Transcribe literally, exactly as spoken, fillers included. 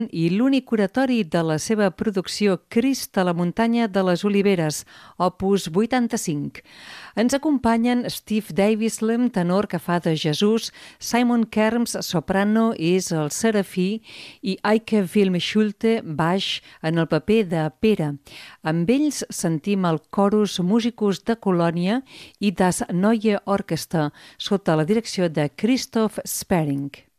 i l'únic oratori de la seva producció Crist a la muntanya de les Oliveres, opus vuitanta-cinc. Ens acompanyen Steve Davislem, tenor que fa de Jesús, Simon Kerms, soprano, és el Serafí, i Eike Wilm-Schulte, baix, en el paper de Pere. Amb ells sentim el Chorus Musicus de Colònia i Das Neue Orchester, sota la direcció de Christoph Sparing.